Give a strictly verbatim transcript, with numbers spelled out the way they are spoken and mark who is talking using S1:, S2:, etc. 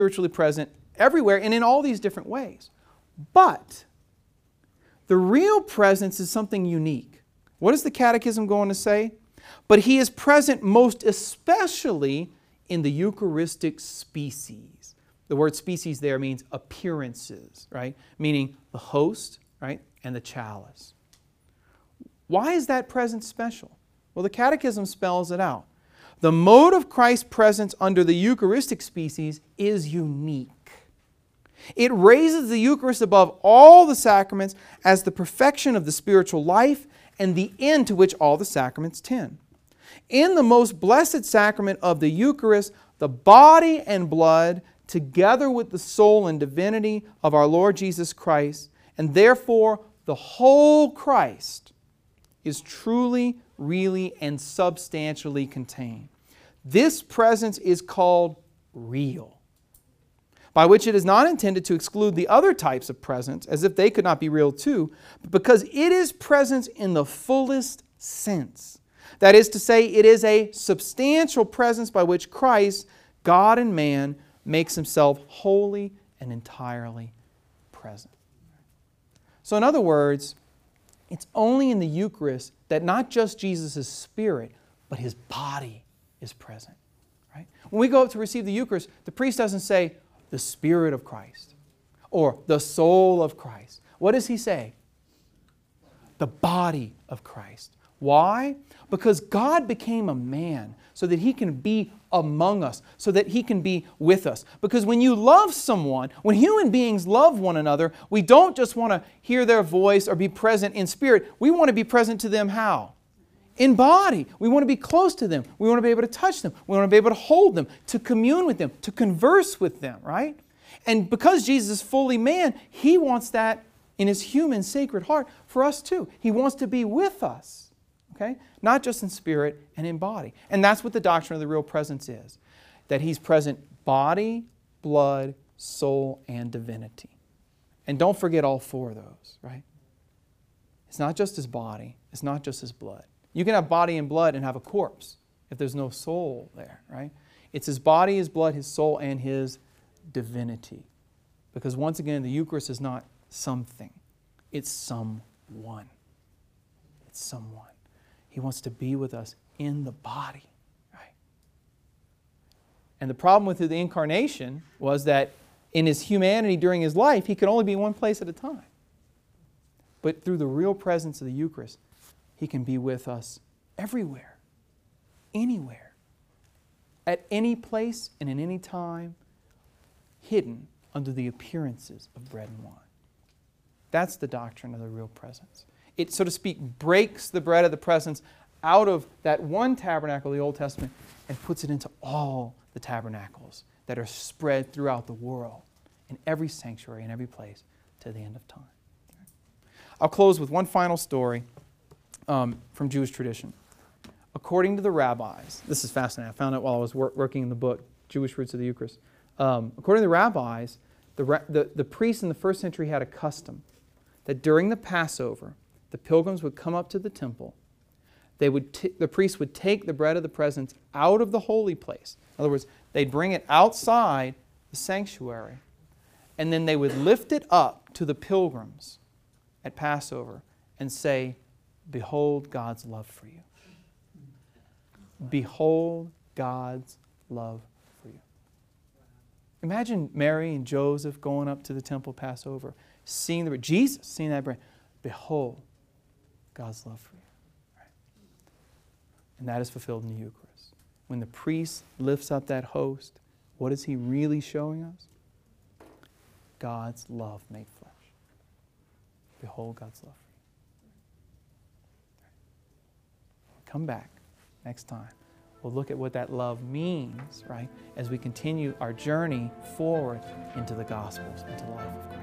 S1: spiritually present everywhere and in all these different ways. But the real presence is something unique. What is the Catechism going to say? But He is present most especially in the Eucharistic species. The word species there means appearances, right? Meaning the host, right, and the chalice. Why is that presence special? Well, the Catechism spells it out. The mode of Christ's presence under the Eucharistic species is unique. It raises the Eucharist above all the sacraments as the perfection of the spiritual life and the end to which all the sacraments tend. In the most blessed sacrament of the Eucharist, the body and blood, together with the soul and divinity of our Lord Jesus Christ, and therefore the whole Christ, is truly, really, and substantially contained. This presence is called real, by which it is not intended to exclude the other types of presence, as if they could not be real too, but because it is presence in the fullest sense. That is to say, it is a substantial presence by which Christ, God and man, makes Himself wholly and entirely present. So in other words, it's only in the Eucharist that not just Jesus' spirit, but His body is present. Right? When we go up to receive the Eucharist, the priest doesn't say, the Spirit of Christ, or the soul of Christ. What does he say? The body of Christ. Why? Because God became a man so that He can be among us, so that He can be with us. Because when you love someone, when human beings love one another, we don't just want to hear their voice or be present in spirit. We want to be present to them how? In body. We want to be close to them. We want to be able to touch them. We want to be able to hold them, to commune with them, to converse with them, right? And because Jesus is fully man, He wants that in His human sacred heart for us too. He wants to be with us, okay? Not just in spirit and in body. And that's what the doctrine of the real presence is. That He's present body, blood, soul, and divinity. And don't forget all four of those, right? It's not just His body. It's not just His blood. You can have body and blood and have a corpse if there's no soul there, right? It's His body, His blood, His soul, and His divinity. Because once again, the Eucharist is not something. It's someone. It's someone. He wants to be with us in the body, right? And the problem with the Incarnation was that in His humanity during His life, He could only be in one place at a time. But through the real presence of the Eucharist, He can be with us everywhere, anywhere, at any place and in any time, hidden under the appearances of bread and wine. That's the doctrine of the real presence. It, so to speak, breaks the bread of the presence out of that one tabernacle of the Old Testament and puts it into all the tabernacles that are spread throughout the world, in every sanctuary, in every place, to the end of time. I'll close with one final story um, from Jewish tradition. According to the rabbis, this is fascinating. I found out while I was wor- working in the book, Jewish Roots of the Eucharist. Um, according to the rabbis, the, ra- the, the priests in the first century had a custom that during the Passover, the pilgrims would come up to the temple. They would t- the priests would take the bread of the presence out of the holy place. In other words, they'd bring it outside the sanctuary, and then they would lift it up to the pilgrims at Passover and say, "Behold God's love for you. Behold God's love for you." Imagine Mary and Joseph going up to the temple Passover, seeing the Jesus, seeing that bread. Behold God's love for you. Right? And that is fulfilled in the Eucharist. When the priest lifts up that host, what is he really showing us? God's love made flesh. Behold God's love for you. Come back next time. We'll look at what that love means, right, as we continue our journey forward into the Gospels, into the life of Christ.